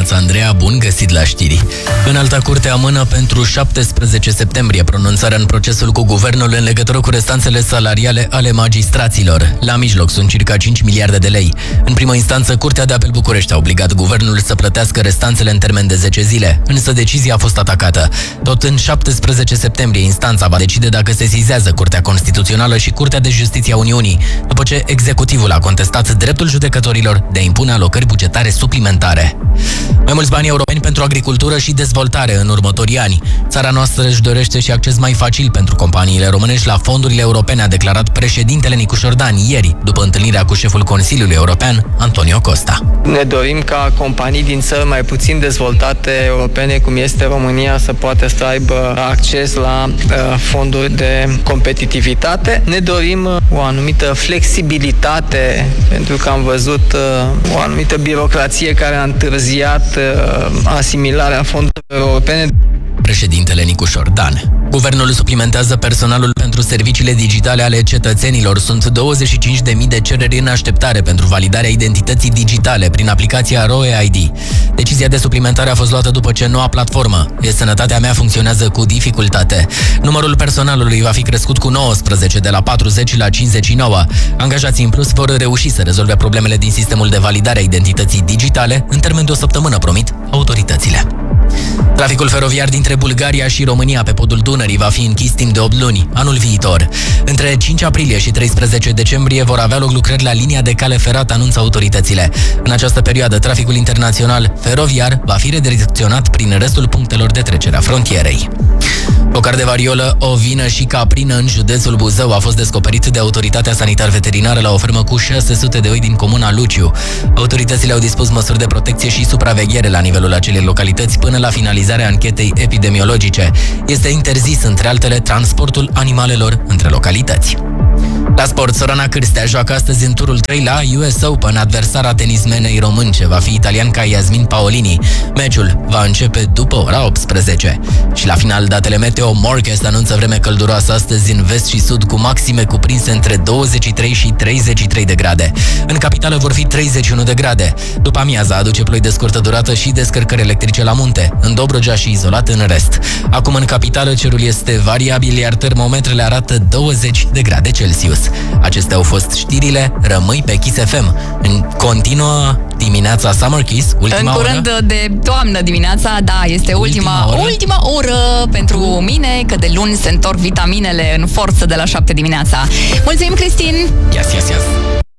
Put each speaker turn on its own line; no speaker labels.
dimineața, Andreea, bun găsit la știri. Înalta Curte amână pentru 17 septembrie pronunțarea în procesul cu guvernul în legătură cu restanțele salariale ale magistraților. La mijloc sunt circa 5 miliarde de lei. În primă instanță, Curtea de Apel București a obligat guvernul să plătească restanțele în termen de 10 zile, însă decizia a fost atacată. Tot în 17 septembrie, instanța va decide dacă sesizează Curtea Constituțională și Curtea de Justiție a Uniunii, după ce executivul a contestat dreptul judecătorilor de a impune alocări bugetare suplimentare. Mai mulți bani europeni pentru agricultură și dezvoltare în următorii ani. Țara noastră își dorește și acces mai facil pentru companiile românești la fondurile europene, a declarat președintele Nicușor Dan ieri, după întâlnirea cu șeful Consiliului European, Antonio Costa.
Ne dorim ca companii din țări mai puțin dezvoltate europene, cum este România, să poată să aibă acces la fonduri de competitivitate. Ne dorim o anumită flexibilitate, pentru că am văzut o anumită birocrație care a întârziat asimilarea fondurilor europene.
Președintele Nicușor Dan. Guvernul suplimentează personalul pentru serviciile digitale ale cetățenilor. Sunt 25.000 de cereri în așteptare pentru validarea identității digitale prin aplicația RoE-ID. Decizia de suplimentare a fost luată după ce noua platformă E-Sănătatea Mea funcționează cu dificultate. Numărul personalului va fi crescut cu 19, de la 40 la 59. Angajații în plus vor reuși să rezolve problemele din sistemul de validare a identității digitale în termen de o săptămână, promit autoritățile. Traficul feroviar dintre Bulgaria și România pe podul Dunării va fi închis timp de 8 luni, anul viitor. Între 5 aprilie și 13 decembrie vor avea loc lucrări la linia de cale ferată, anunță autoritățile. În această perioadă, traficul internațional feroviar va fi redirecționat prin restul punctelor de trecere a frontierei. Focar de variolă, ovină și caprină în județul Buzău a fost descoperit de autoritatea sanitar-veterinară la o fermă cu 600 de oi din comuna Luciu. Autoritățile au dispus măsuri de protecție și supraveghere la nivelul acelei localități până la finalizarea anchetei epidemiologice. Este interzis, între altele, transportul animalelor între localități. La sport, Sorana Cârstea joacă astăzi în turul 3 la US Open. Adversara tenismenei românce va fi italianca Yasmin Paolini. Meciul va începe după ora 18. Și la final, datele meteo. Morcast anunță vreme călduroasă astăzi în vest și sud, cu maxime cuprinse între 23 și 33 de grade. În capitală vor fi 31 de grade. După amiaza aduce ploi de scurtă durată și descărcări electrice la munte, în Dobrogea și izolat în rest. Acum în capitală cerul este variabil, iar termometrele arată 20 de grade Celsius. Acestea au fost știrile, rămâi pe Kiss FM. În continuă dimineața Summer Kiss, ultima oră.
În curând de toamnă dimineața, da, este ultima oră pentru mine, că de luni se întorc vitaminele în forță de la 7 dimineața. Mulțumim, Cristin!
Yes.